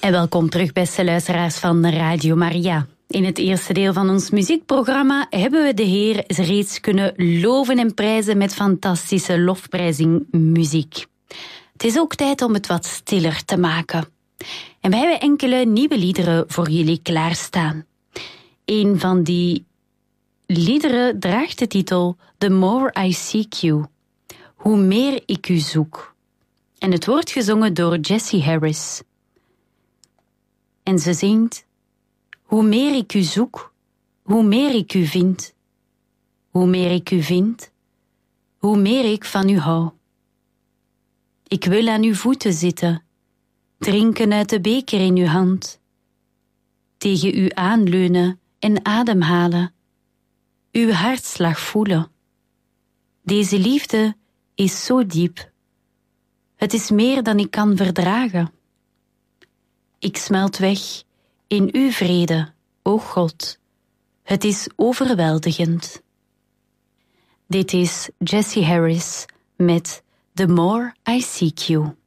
En welkom terug, beste luisteraars van Radio Maria. In het eerste deel van ons muziekprogramma hebben we de Heer reeds kunnen loven en prijzen met fantastische lofprijzingmuziek. Het is ook tijd om het wat stiller te maken. En we hebben enkele nieuwe liederen voor jullie klaarstaan. Een van die liederen draagt de titel The More I Seek You, Hoe meer ik u zoek. En het wordt gezongen door Jessie Harris. En ze zingt: hoe meer ik u zoek, hoe meer ik u vind. Hoe meer ik u vind, hoe meer ik van u hou. Ik wil aan uw voeten zitten, drinken uit de beker in uw hand. Tegen u aanleunen en ademhalen, uw hartslag voelen. Deze liefde is zo diep. Het is meer dan ik kan verdragen. Ik smelt weg in uw vrede, o God. Het is overweldigend. Dit is Jessie Harris met The More I Seek You.